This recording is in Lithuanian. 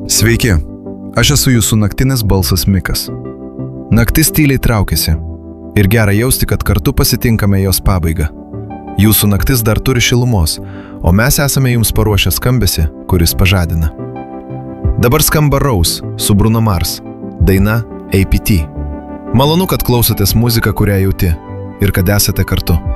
Sveiki, aš esu jūsų naktinis balsas Mikas. Naktis tyliai traukiasi ir gera jausti, kad kartu pasitinkame jos pabaigą. Jūsų naktis dar turi šilumos, o mes esame jums paruošę skambesį, kuris pažadina. Dabar skamba Rose su Bruno Mars, daina APT. Malonu, kad klausotės muziką, kurią jauti ir kad esate kartu.